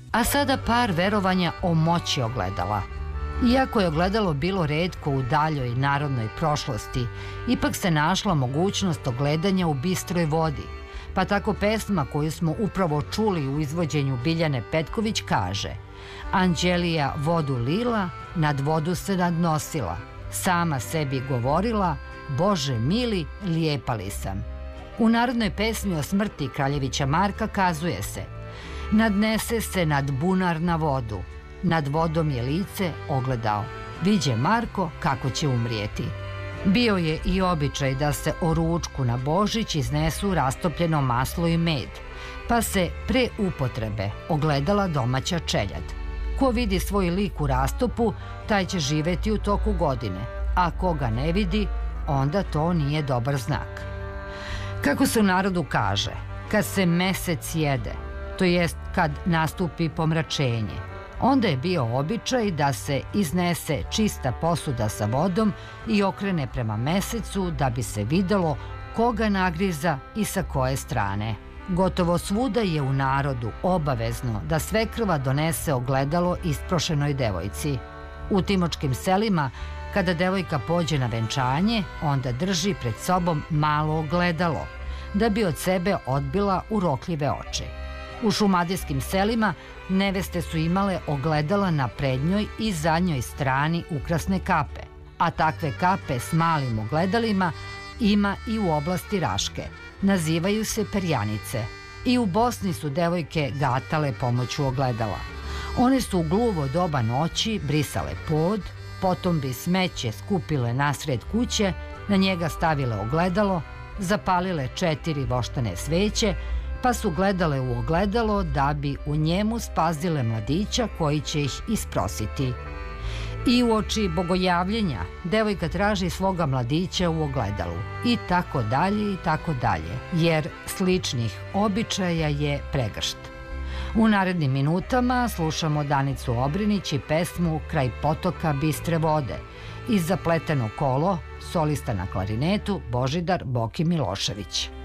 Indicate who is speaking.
Speaker 1: A sada par verovanja o moći ogledala. Iako je ogledalo bilo retko u daljoj narodnoj prošlosti, ipak se našla mogućnost ogledanja u bistroj vodi, pa tako pesma koju smo upravo čuli u izvođenju Biljane Petković kaže: Anđelija vodu lila, nad vodu se nadnosila, sama sebi govorila, Bože mili, lijepa li sam. U narodnoj pesmi o smrti kraljevića Marka kazuje se: nadnese se nad bunar na vodu, nad vodom je lice ogledao, viđe Marko kako će umrijeti. Bio je i običaj da se o ručku na Božić iznesu rastopljeno maslo i med, pa se pre upotrebe ogledala domaća čeljad. Ko vidi svoj lik u rastopu, taj će živeti u toku godine, a ko ga ne vidi, onda to nije dobar znak. Kako se u narodu kaže, kad se mesec jede, to jest kad nastupi pomračenje, onda je bio običaj da se iznese čista posuda sa vodom i okrene prema mesecu da bi se videlo koga nagriza i sa koje strane. Gotovo svuda je u narodu obavezno da svekrva donese ogledalo isprošenoj devojci. U timočkim selima, kada devojka pođe na venčanje, onda drži pred sobom malo ogledalo, da bi od sebe odbila urokljive oči. U šumadijskim selima neveste su imale ogledala na prednjoj i zadnjoj strani ukrasne kape, a takve kape s malim ogledalima ima i u oblasti Raške. Nazivaju se perjanice. I u Bosni su devojke gatale pomoću ogledala. One su u gluvo doba noći brisale pod, potom bi smeće skupile nasred kuće, na njega stavile ogledalo, zapalile 4 voštane sveće, pa su gledale u ogledalo da bi u njemu spazile mladića koji će ih isprositi. I uoči bogojavljenja devojka traži svoga mladića u ogledalu i tako dalje, jer sličnih običaja je pregršt. U narednim minutama slušamo Danicu Obrinić i pesmu Kraj potoka bistre vode i Zapleteno kolo, solista na klarinetu Božidar Boki Milošević.